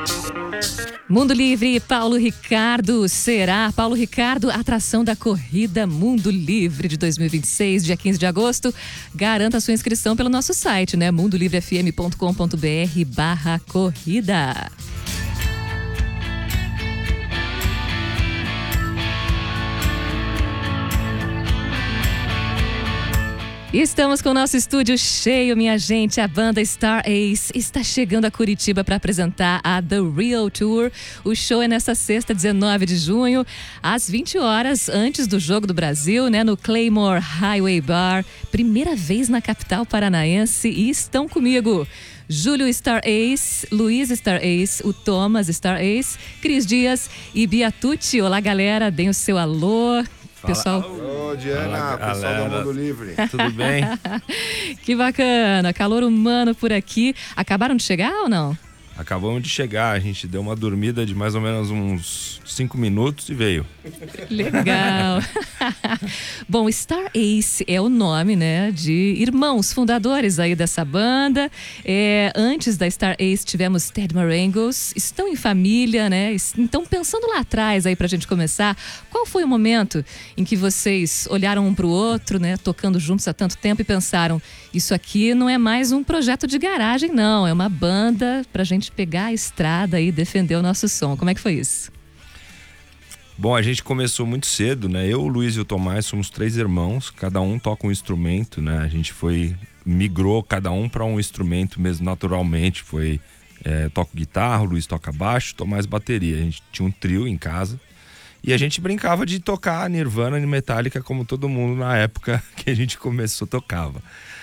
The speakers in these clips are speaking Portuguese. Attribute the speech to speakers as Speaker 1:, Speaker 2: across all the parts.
Speaker 1: Mundo Livre, Paulo Ricardo será. Paulo Ricardo, atração da Corrida Mundo Livre de 2026, dia 15 de agosto. Garanta a sua inscrição pelo nosso site, né? mundolivrefm.com.br/corrida. Estamos com o nosso estúdio cheio, minha gente. A banda Star Ace está chegando a Curitiba para apresentar a The Real Tour. O show é nesta sexta, 19 de junho, às 20 horas, antes do Jogo do Brasil, né, no Claymore Highway Bar. Primeira vez na capital paranaense e estão comigo Júlio Star Ace, Luiz Star Ace, o Thomas Star Ace, Cris Dias e Bia Tucci. Olá, galera, deem o seu alô. Pessoal.
Speaker 2: Alô, Diana, pessoal do Mundo Livre.
Speaker 3: Tudo bem?
Speaker 1: Que bacana, calor humano por aqui. Acabaram de chegar ou não?
Speaker 3: Acabamos de chegar, a gente deu uma dormida de mais ou menos uns 5 minutos e veio.
Speaker 1: Legal. Bom, Star Ace é o nome, né, de irmãos fundadores aí dessa banda. Antes da Star Ace tivemos Ted Marangos, estão em família, né? Então, pensando lá atrás aí pra gente começar, qual foi o momento em que vocês olharam um pro outro, né, tocando juntos há tanto tempo e pensaram, isso aqui não é mais um projeto de garagem, não, é uma banda pra gente pegar a estrada e defender o nosso som. Como é que foi isso?
Speaker 3: Bom, a gente começou muito cedo, né? Eu, o Luiz e o Tomás somos 3 irmãos, cada um toca um instrumento, né? A gente migrou cada um para um instrumento mesmo naturalmente. Toco guitarra, o Luiz toca baixo, Tomás bateria. A gente tinha um trio em casa e a gente brincava de tocar Nirvana e Metallica como todo mundo na época que a gente começou tocava.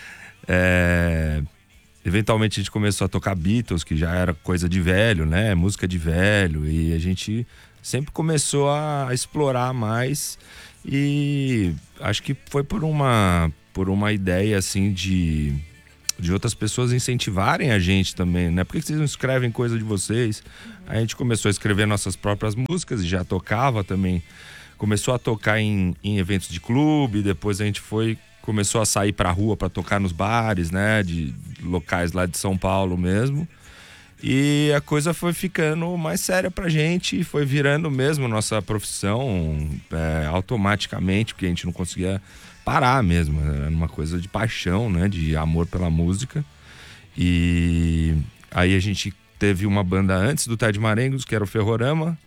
Speaker 3: Eventualmente a gente começou a tocar Beatles, que já era coisa de velho, né? Música de velho. E a gente sempre começou a explorar mais. E acho que foi por uma ideia, assim, de outras pessoas incentivarem a gente também, né? Por que vocês não escrevem coisa de vocês? Aí a gente começou a escrever nossas próprias músicas e já tocava também. Começou a tocar em eventos de clube, depois a gente começou a sair pra rua pra tocar nos bares, né, de locais lá de São Paulo mesmo. E a coisa foi ficando mais séria pra gente e foi virando mesmo nossa profissão automaticamente, porque a gente não conseguia parar mesmo. Era uma coisa de paixão, né, de amor pela música. E aí a gente teve uma banda antes do Ted Marangos, que era o Ferrorama.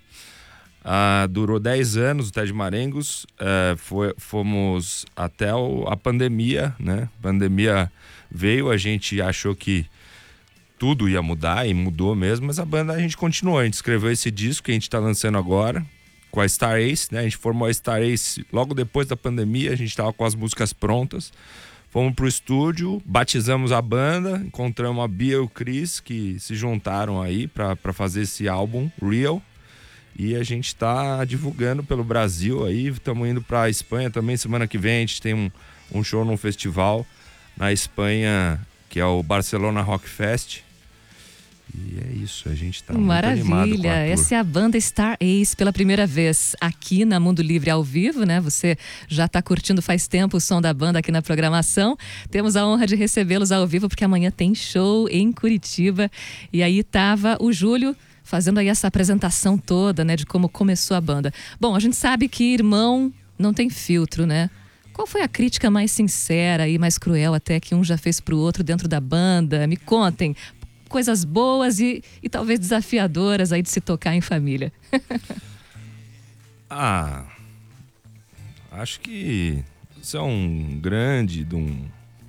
Speaker 3: Durou 10 anos o Ted Marangos, fomos até a pandemia, né? A pandemia veio, a gente achou que tudo ia mudar e mudou mesmo, mas a banda a gente continuou, a gente escreveu esse disco que a gente está lançando agora com a Star Ace, né? A gente formou a Star Ace logo depois da pandemia, a gente estava com as músicas prontas, fomos pro estúdio, batizamos a banda, encontramos a Bia e o Cris, que se juntaram aí para fazer esse álbum, Real. E a gente está divulgando pelo Brasil aí, estamos indo para a Espanha também. Semana que vem a gente tem um show num festival na Espanha, que é o Barcelona Rock Fest. E é isso, a gente está muito animado com a tour.
Speaker 1: Maravilha, essa é a banda Star Ace pela primeira vez aqui na Mundo Livre ao vivo, né? Você já está curtindo faz tempo o som da banda aqui na programação. Temos a honra de recebê-los ao vivo, porque amanhã tem show em Curitiba. E aí estava o Júlio fazendo aí essa apresentação toda, né, de como começou a banda. Bom, a gente sabe que irmão não tem filtro, né? Qual foi a crítica mais sincera e mais cruel até que um já fez pro outro dentro da banda? Me contem. Coisas boas e talvez desafiadoras aí de se tocar em família.
Speaker 3: Acho que isso é um grande de um...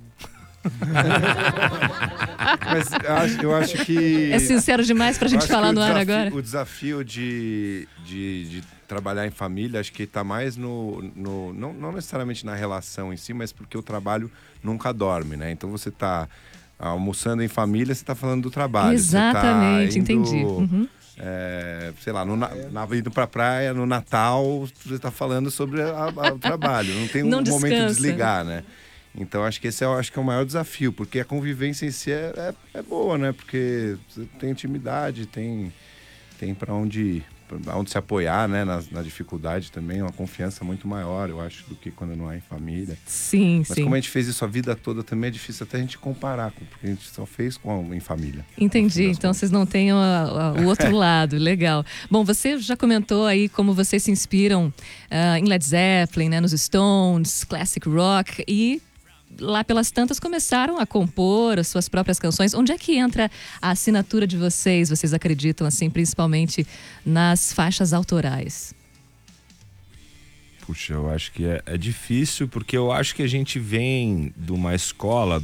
Speaker 2: Mas eu acho que...
Speaker 1: É sincero demais pra gente falar no ar agora?
Speaker 2: O desafio de trabalhar em família, acho que tá mais não necessariamente na relação em si, mas porque o trabalho nunca dorme, né? Então você tá almoçando em família, você tá falando do trabalho.
Speaker 1: Exatamente,
Speaker 2: você tá indo,
Speaker 1: entendi. Uhum.
Speaker 2: Sei lá, indo pra praia, no Natal, você tá falando sobre o trabalho. Não tem um momento de desligar, né? Então acho que esse é o maior desafio, porque a convivência em si é boa, né? Porque você tem intimidade, tem para onde onde se apoiar, né, na dificuldade também, uma confiança muito maior, eu acho, do que quando não é em família.
Speaker 1: Sim,
Speaker 2: Mas
Speaker 1: sim.
Speaker 2: como a gente fez isso a vida toda, também é difícil até a gente comparar, porque a gente só fez em família.
Speaker 1: Entendi, então vocês não têm o outro lado, legal. Bom, você já comentou aí como vocês se inspiram em Led Zeppelin, né, nos Stones, classic rock, e lá pelas tantas começaram a compor as suas próprias canções. Onde é que entra a assinatura de vocês? Vocês acreditam, assim, principalmente nas faixas autorais?
Speaker 3: Puxa, eu acho que é difícil, porque eu acho que a gente vem de uma escola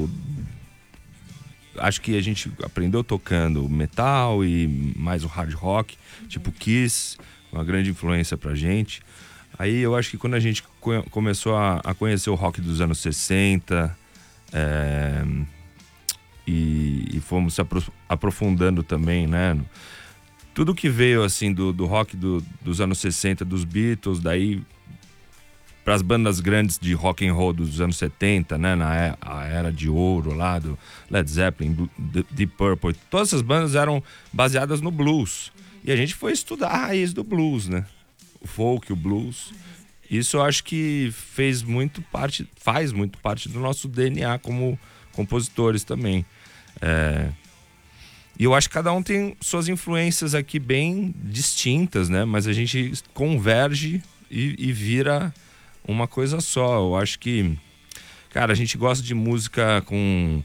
Speaker 3: acho que a gente aprendeu tocando metal e mais o hard rock, tipo Kiss, uma grande influência pra gente. Aí eu acho que quando a gente começou a conhecer o rock dos anos 60 e fomos se aprofundando também, né? Tudo que veio assim do rock dos anos 60, dos Beatles, daí para as bandas grandes de rock and roll dos anos 70, né, a era de ouro lá do Led Zeppelin, Deep Purple, todas essas bandas eram baseadas no blues. E a gente foi estudar a raiz do blues, né? O folk, o blues. Isso eu acho que faz muito parte do nosso DNA como compositores também. E eu acho que cada um tem suas influências aqui bem distintas, né? Mas a gente converge e vira uma coisa só. Eu acho que, cara, a gente gosta de música com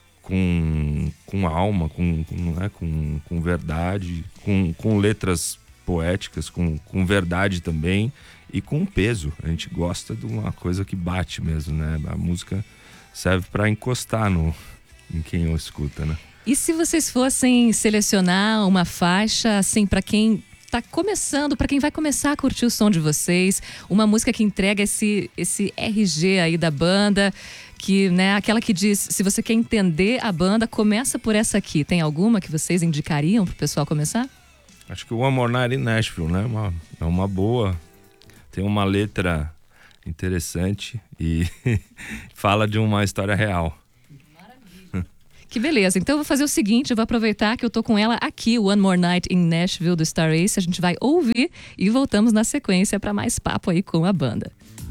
Speaker 3: alma, com verdade, com letras poéticas, com verdade também e com peso. A gente gosta de uma coisa que bate mesmo, né? A música serve para encostar em quem eu escuta, né?
Speaker 1: E se vocês fossem selecionar uma faixa, assim, para quem tá começando, para quem vai começar a curtir o som de vocês, uma música que entrega esse RG aí da banda, que, né, aquela que diz, se você quer entender a banda, começa por essa aqui. Tem alguma que vocês indicariam pro pessoal começar?
Speaker 3: Acho que o One More Night in Nashville, né? É uma boa. Tem uma letra interessante e fala de uma história real.
Speaker 1: Que beleza. Então eu vou fazer o seguinte, eu vou aproveitar que eu tô com ela aqui, One More Night in Nashville do Star Ace. A gente vai ouvir e voltamos na sequência para mais papo aí com a banda.